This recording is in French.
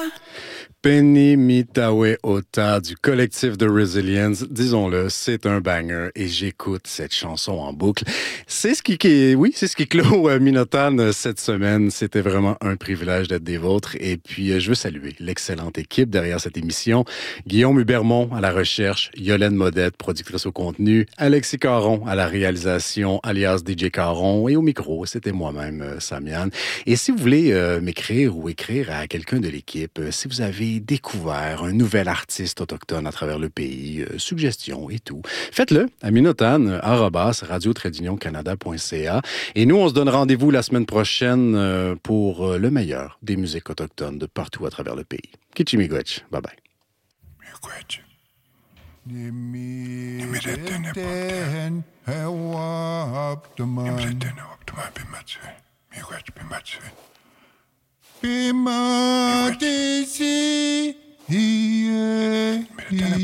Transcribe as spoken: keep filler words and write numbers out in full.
Penny Mitawe Ota du collectif The Resilience, disons-le, c'est un banger et j'écoute cette chanson en boucle. C'est ce qui, qui oui, c'est ce qui clôt euh, Minotane cette semaine. C'était vraiment un privilège d'être des vôtres. Et puis, euh, je veux saluer l'excellente équipe derrière cette émission. Guillaume Hubermont à la recherche, Yolène Modette, productrice au contenu, Alexis Caron à la réalisation, alias D J Caron, et au micro, c'était moi-même, euh, Samian. Et si vous voulez euh, m'écrire ou écrire à quelqu'un de l'équipe, euh, si vous avez découvert un nouvel artiste autochtone à travers le pays, euh, suggestions et tout, faites-le à minotane arobase radio trait d'union canada point c a. Et nous, on se donne rendez-vous la semaine prochaine euh, pour euh, le meilleur des musiques autochtones de partout à travers le pays. Kichimigwech. Bye bye. Miigwech. Nimiretene paten hewa aptaman. Nimiretene aptaman bimatse. Miigwech bimatse. Bimatse.